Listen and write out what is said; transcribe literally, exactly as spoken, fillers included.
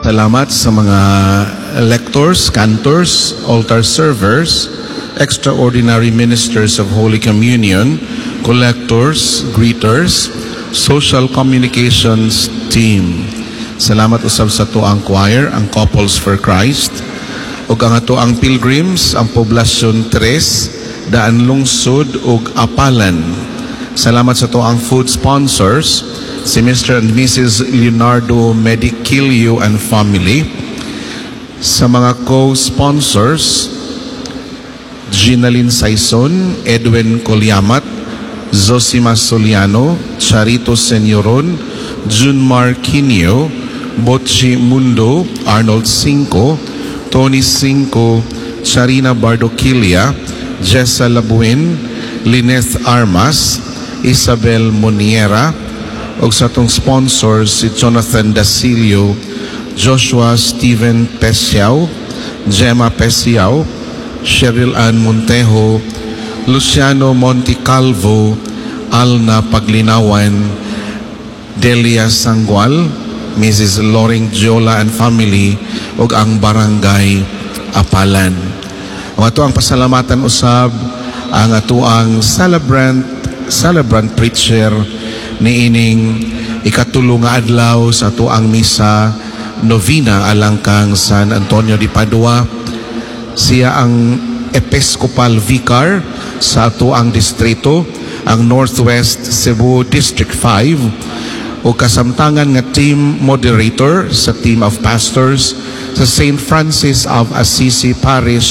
Salamat sa mga lectors, cantors, altar servers, extraordinary ministers of Holy Communion, collectors, greeters, social communications team. Salamat usab sa tuang choir, ang Couples for Christ, ug ang atuang pilgrims, ang Poblasyon tres, Daan Lungsod ug Apalan. Salamat sa tuang food sponsors, si Mister and Missus Leonardo Medicilio and family. Sa mga co-sponsors, Ginalyn Saison, Edwin Colyamat, Zosima Soliano, Charito Senyoron, Junmar Quinio, Botchi Mundo, Arnold Cinco, Tony Cinco, Charina Bardoquilia, Jessa Labuin, Lineth Armas, Isabel Moniera, o sa itong sponsors si Jonathan Dasilio, Joshua Steven Pesiao, Gemma Pesiao, Cheryl Ann Montejo, Luciano Monticalvo, Alna Paglinawan, Delia Sangual, Missus Loring Giola and family, ug ang Barangay Apalan. Ang ato ang pasalamatan usab ang ato ang celebrant celebrant preacher niining ikatulo nga adlaw sa ato ang misa novena alang kang San Antonio de Padua. Siya ang Episcopal Vicar sa ato ang distrito, ang Northwest Cebu District five, o kasamtangan nga team moderator sa team of pastors sa Saint Francis of Assisi Parish